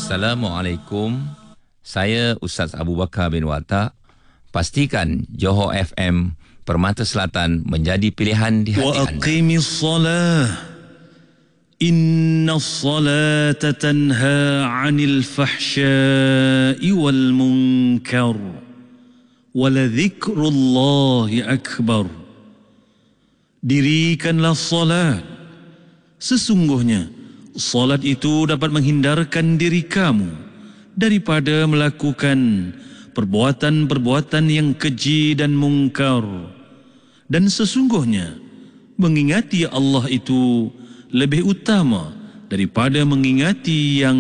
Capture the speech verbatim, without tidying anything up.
Assalamualaikum. Saya Ustaz Abu Bakar bin Watak. Pastikan Johor F M Permata Selatan menjadi pilihan di hati anda. Wa aqimis salah. Inna salata tanha 'anil fahsya'i wal munkar. Wa la dzikrullahi akbar. Dirikanlah salat. Sesungguhnya salat itu dapat menghindarkan diri kamu daripada melakukan perbuatan-perbuatan yang keji dan mungkar. Dan sesungguhnya mengingati Allah itu lebih utama daripada mengingati yang